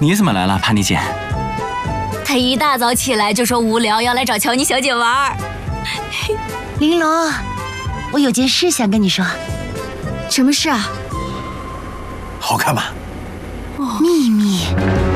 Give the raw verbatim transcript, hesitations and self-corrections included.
你怎么来了，潘妮姐？ 他一大早起来就说无聊，要来找乔妮小姐玩。 玲珑，我有件事想跟你说。 什么事啊？ 好看吗？ 秘密。